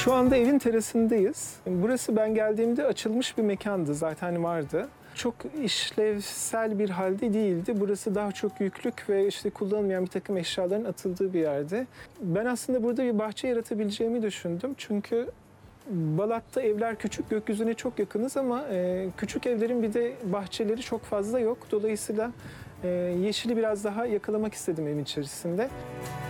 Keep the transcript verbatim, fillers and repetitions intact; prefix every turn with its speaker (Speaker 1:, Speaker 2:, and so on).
Speaker 1: Şu anda evin terasındayız. Burası ben geldiğimde açılmış bir mekandı, zaten vardı. Çok işlevsel bir halde değildi. Burası daha çok yüklük ve işte kullanılmayan bir takım eşyaların atıldığı bir yerdi. Ben aslında burada bir bahçe yaratabileceğimi düşündüm. Çünkü Balat'ta evler küçük, gökyüzüne çok yakınız ama e, küçük evlerin bir de bahçeleri çok fazla yok. Dolayısıyla e, yeşili biraz daha yakalamak istedim evin içerisinde.